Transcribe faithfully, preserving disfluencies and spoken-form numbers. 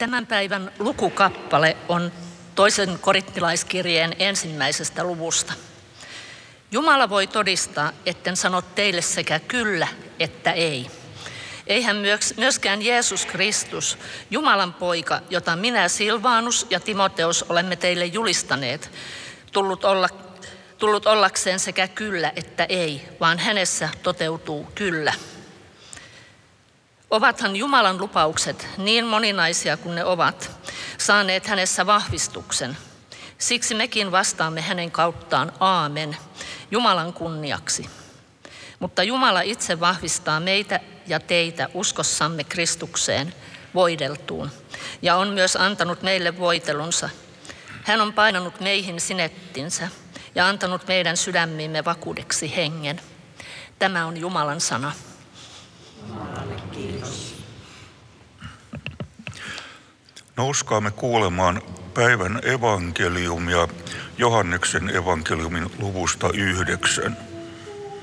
Tämän päivän lukukappale on toisen korinttilaiskirjeen ensimmäisestä luvusta. Jumala voi todistaa, etten sano teille sekä kyllä että ei. Eihän myöskään Jeesus Kristus, Jumalan poika, jota minä, Silvanus ja Timoteus olemme teille julistaneet, tullut, olla, tullut ollakseen sekä kyllä että ei, vaan hänessä toteutuu kyllä. Ovathan Jumalan lupaukset, niin moninaisia kuin ne ovat, saaneet hänessä vahvistuksen. Siksi mekin vastaamme hänen kauttaan aamen, Jumalan kunniaksi. Mutta Jumala itse vahvistaa meitä ja teitä uskossamme Kristukseen voideltuun ja on myös antanut meille voitelunsa. Hän on painanut meihin sinettinsä ja antanut meidän sydämiimme vakuudeksi hengen. Tämä on Jumalan sana. Kiitos. Nouskaamme kuulemaan päivän evankeliumia Johanneksen evankeliumin luvusta yhdeksän.